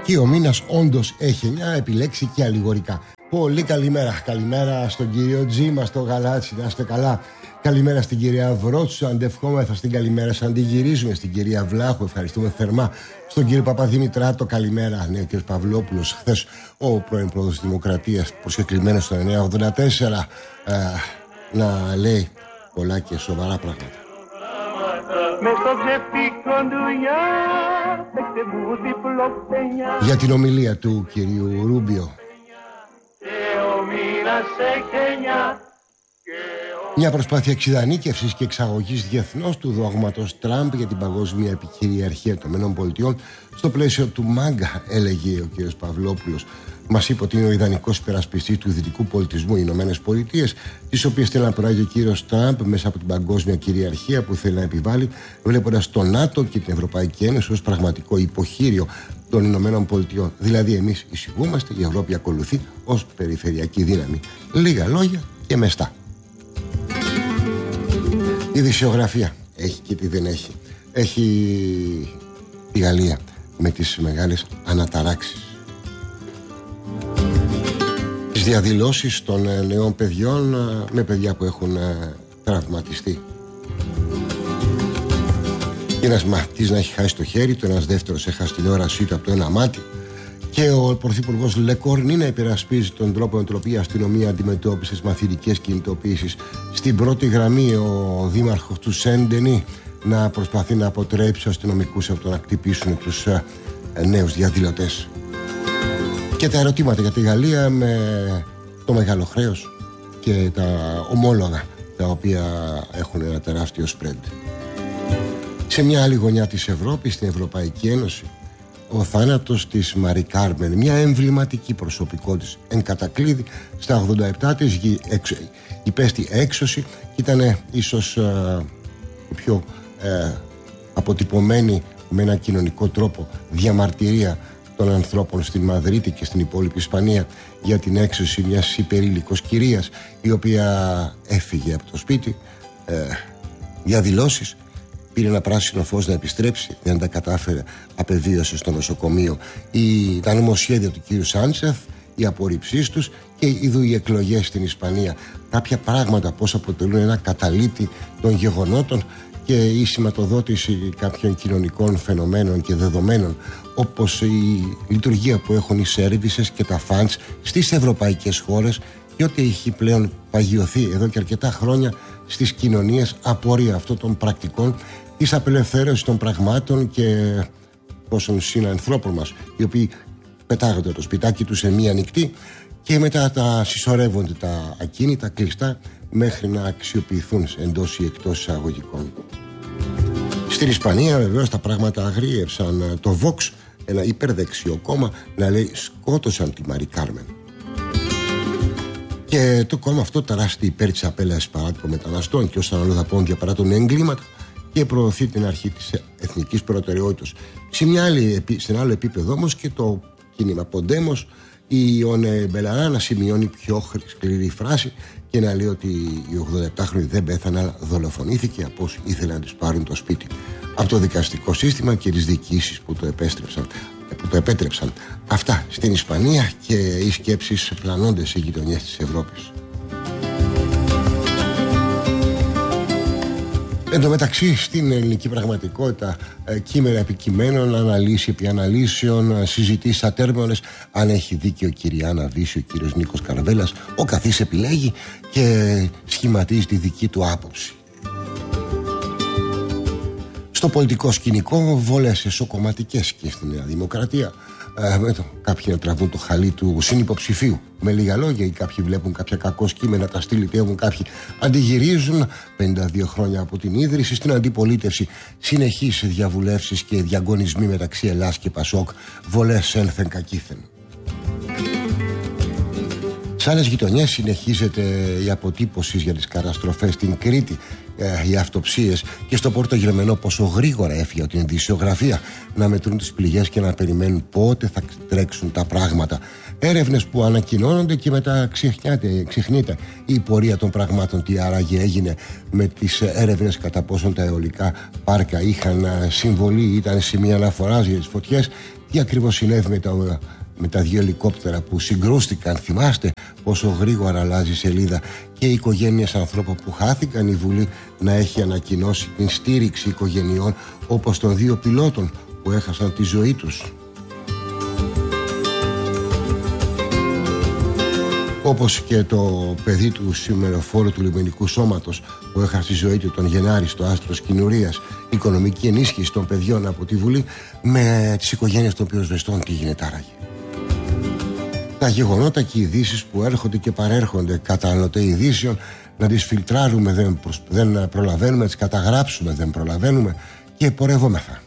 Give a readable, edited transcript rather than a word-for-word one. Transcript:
Και ο μήνας όντως έχει 9, επιλέξει και αλληγορικά. Πολύ καλημέρα. Καλημέρα στον κύριο Τζίμα, στο Γαλάτσι, να είστε καλά. Καλημέρα στην κυρία Βρότσου, αντευχόμεθα στην καλημέρα σας. Αντιγυρίζουμε στην κυρία Βλάχου, ευχαριστούμε θερμά. Στον κύριο Παπαδημητράτο, καλημέρα. Ναι, ο κύριος Παυλόπουλος, χθες ο πρώην πρόεδρος της Δημοκρατίας, προσκεκλημένος στο 984, να λέει πολλά και σοβαρά πράγματα. Για την ομιλία του κυρίου Ρούμπιο. Μια προσπάθεια εξιδανίκευσης και εξαγωγής διεθνώς του δόγματος Τραμπ για την παγκόσμια επικυριαρχία των ΗΠΑ στο πλαίσιο του ΜΑΓΚΑ, έλεγε ο κ. Παυλόπουλος. Μας είπε ότι είναι ο ιδανικός υπερασπιστής του δυτικού πολιτισμού οι ΗΠΑ, τις οποίες θέλει να προάγει ο κ. Τραμπ μέσα από την παγκόσμια κυριαρχία που θέλει να επιβάλλει, βλέποντας το ΝΑΤΟ και την Ευρωπαϊκή Ένωση ως πραγματικό υποχείριο των ΗΠΑ. Δηλαδή, εμείς εισηγούμαστε, η Ευρώπη ακολουθεί ως περιφερειακή δύναμη. Λίγα λόγια και μεστά. Η ειδησιογραφία έχει και τι δεν έχει. Έχει τη Γαλλία με τις μεγάλες αναταράξεις, τις διαδηλώσεις των νέων παιδιών με παιδιά που έχουν τραυματιστεί. Ένας μαθητής να έχει χάσει το χέρι του, ένας δεύτερος έχασε την όρασή του από το ένα μάτι, και ο πρωθυπουργός Λεκόρνη να υπερασπίζει τον τρόπο με τον οποίο η αστυνομία αντιμετώπισε τις μαθητικές κινητοποίησεις. Στην πρώτη γραμμή ο δήμαρχος του Σέντενι να προσπαθεί να αποτρέψει αστυνομικούς από το να χτυπήσουν τους νέους διαδηλωτές. Και τα ερωτήματα για τη Γαλλία με το μεγάλο χρέος και τα ομόλογα τα οποία έχουν ένα τεράστιο spread. Σε μια άλλη γωνιά της Ευρώπης, στην Ευρωπαϊκή Ένωση, ο θάνατος της Μαρί Κάρμεν, μια εμβληματική προσωπικότητα εν κατακλείδη, στα 87 της υπέστη έξωση και ήταν ίσως η πιο αποτυπωμένη με ένα κοινωνικό τρόπο διαμαρτυρία των ανθρώπων στην Μαδρίτη και στην υπόλοιπη Ισπανία για την έξωση μιας υπερήλικος κυρίας, η οποία έφυγε από το σπίτι, διαδηλώσεις, πήρε ένα πράσινο φως να επιστρέψει, δεν τα κατάφερε, απεβίωσε στο νοσοκομείο. Τα νομοσχέδια του κύριου Σάντσεθ, οι απορριψείς τους και οι εκλογές στην Ισπανία. Κάποια πράγματα πώς αποτελούν ένα καταλήτη των γεγονότων και η σηματοδότηση κάποιων κοινωνικών φαινομένων και δεδομένων, όπως η λειτουργία που έχουν οι σέρβισες και τα φαντς στις ευρωπαϊκές χώρες και ότι έχει πλέον παγιωθεί εδώ και αρκετά χρόνια στις κοινωνίες απόρρια αυτών των πρακτικών της απελευθέρωσης των πραγμάτων και πόσων συνανθρώπων μας, οι οποίοι πετάγονται το σπιτάκι τους σε μία νυχτή και μετά τα συσσωρεύονται τα ακίνητα κλειστά μέχρι να αξιοποιηθούν εντός ή εκτός εισαγωγικών. Στην Ισπανία βεβαίως τα πράγματα αγρίευσαν. Το Vox, ένα υπερδεξιό κόμμα, να λέει σκότωσαν τη Μαρί Κάρμεν. Και το κόμμα αυτό ταράσσεται υπέρ της απέλασης παράτυπων μεταναστών και ως αναλογαπώντια παράτων εγκλήματα και προωθεί την αρχή της εθνικής προτεραιότητας. Σε ένα άλλο επίπεδο όμως και το κίνημα Ποντέμος, η Ιόνε Μπελαρά να σημειώνει πιο σκληρή φράση και να λέει ότι η 87χρονη δεν πέθανε αλλά δολοφονήθηκε από όσοι ήθελαν να της πάρουν το σπίτι από το δικαστικό σύστημα και τις διοικήσεις που το επέτρεψαν. Αυτά στην Ισπανία και οι σκέψεις πλανώνται σε γειτονιές της Ευρώπης. Εν τω μεταξύ, στην ελληνική πραγματικότητα, κείμενα επικειμένων, αναλύσεις επί αναλύσεων, συζητήσεις ατέρμονες, αν έχει δίκιο η κυρία Άννα Βύση, ο κύριος Νίκος Καρβέλας, ο καθής επιλέγει και σχηματίζει τη δική του άποψη. Στο πολιτικό σκηνικό, βόλες εσωκομματικές και στη Νέα Δημοκρατία. Κάποιοι να τραβούν το χαλί του συνυποψηφίου. Με λίγα λόγια, ή κάποιοι βλέπουν κάποια κακό κείμενα, τα στυλιτεύουν, κάποιοι αντιγυρίζουν. 52 χρόνια από την ίδρυση, στην αντιπολίτευση συνεχείς διαβουλεύσεις και διαγωνισμοί μεταξύ Ελλάς και Πασόκ, βολές ένθεν κακήθεν. Σε άλλες γειτονιές συνεχίζεται η αποτύπωση για τις καταστροφές στην Κρήτη, οι αυτοψίες, και στο Πόρτο Γερμανό πόσο γρήγορα έφυγε από την ειδησιογραφία να μετρούν τις πληγές και να περιμένουν πότε θα τρέξουν τα πράγματα. Έρευνες που ανακοινώνονται και μετά ξεχνείται η πορεία των πραγμάτων, τι άραγε έγινε με τις έρευνες κατά πόσον τα αιωλικά πάρκα είχαν συμβολή, ήταν σημεία αναφοράς για τις φωτιές, Τι ακριβώς συνέβη με τα δύο ελικόπτερα που συγκρούστηκαν? Θυμάστε πόσο γρήγορα αλλάζει σελίδα? Και οι οικογένειες ανθρώπων που χάθηκαν, η Βουλή να έχει ανακοινώσει την στήριξη οικογενειών όπως των δύο πιλότων που έχασαν τη ζωή τους. Όπως και το παιδί του σημεροφόρου του λιμενικού σώματος που έχασε τη ζωή του τον Γενάρη στο άστρο Κινουρίας. Οικονομική ενίσχυση των παιδιών από τη Βουλή, με τις οικογένειες των πυροσβεστών τι γίνεται άραγε? Τα γεγονότα και οι ειδήσεις που έρχονται και παρέρχονται, καταναλωτές ειδήσεων, να τις φιλτράρουμε δεν προλαβαίνουμε, να τις καταγράψουμε δεν προλαβαίνουμε και πορευόμεθα.